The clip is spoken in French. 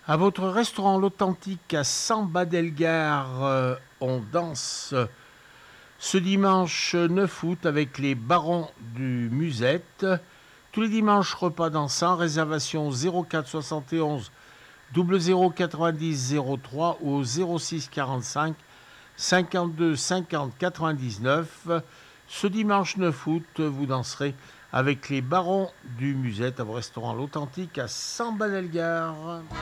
À votre restaurant L'Authentique à Samba-Delgare, on danse ce dimanche 9 août avec les Barons du Musette. Tous les dimanches, repas dansant, réservation 04 71 00 90 03 ou 06 45 52 50 99. Ce dimanche 9 août, vous danserez avec les Barons du Musette à vos restaurants L'Authentique à Samba-Delgare.